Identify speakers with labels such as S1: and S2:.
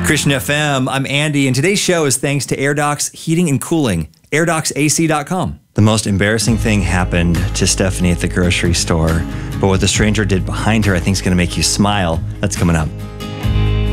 S1: Christian FM, I'm Andy, and today's show is thanks to AirDocs Heating and Cooling, airdocsac.com. The most embarrassing thing happened to Stephanie at the grocery store, but what the stranger did behind her I think is going to make you smile. That's coming up.